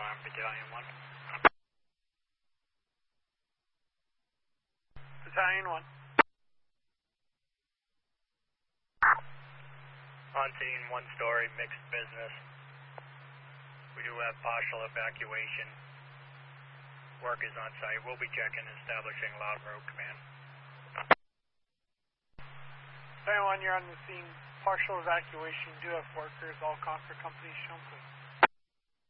Alarm Battalion 1. Battalion 1. On scene, one-story, mixed business. We do have partial evacuation. Workers on site. We'll be checking and establishing loud road command. Battalion 1, you're on the scene. Partial evacuation. Do have workers. All Concord companies shown, please.